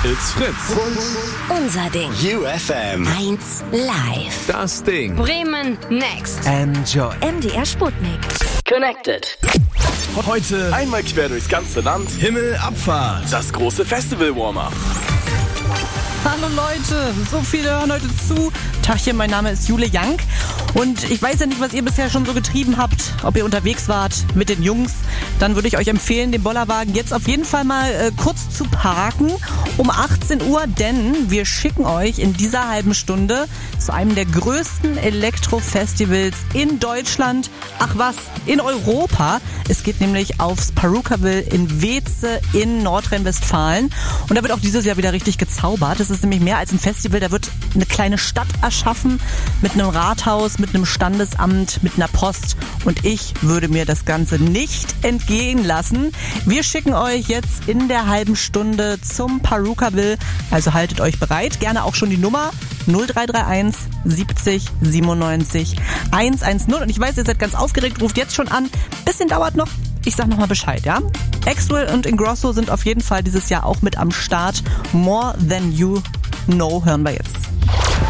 It's Fritz. Unser Ding. UFM. 1 Live. Das Ding. Bremen Next. Enjoy. MDR Sputnik. Connected. Heute Einmal quer durchs ganze Land. Himmelabfahrt. Das große Festival-Warm-Up. Hallo Leute, so viele hören heute zu. Tachchen, mein Name ist Jule Young und ich weiß ja nicht, was ihr bisher schon so getrieben habt, ob ihr unterwegs wart mit den Jungs. Dann würde ich euch empfehlen, den Bollerwagen jetzt auf jeden Fall mal kurz zu parken um 18 Uhr, denn wir schicken euch in dieser halben Stunde zu einem der größten Elektro-Festivals in Deutschland. Ach was, in Europa. Es geht nämlich aufs Parukaville in Weeze in Nordrhein-Westfalen und da wird auch dieses Jahr wieder richtig gezaubert. Es ist nämlich mehr als ein Festival, da wird eine kleine Stadt erschaffen mit einem Rathaus, mit einem Standesamt, mit einer Post und ich würde mir das Ganze nicht entgehen lassen. Wir schicken euch jetzt in der halben Stunde zum Parukaville, also haltet euch bereit, gerne auch schon die Nummer 0331 70 97 110 und ich weiß, ihr seid ganz aufgeregt, ruft jetzt schon an, bisschen dauert noch. Ich sag nochmal Bescheid, ja? Axwell und Ingrosso sind auf jeden Fall dieses Jahr auch mit am Start. More Than You Know hören wir jetzt.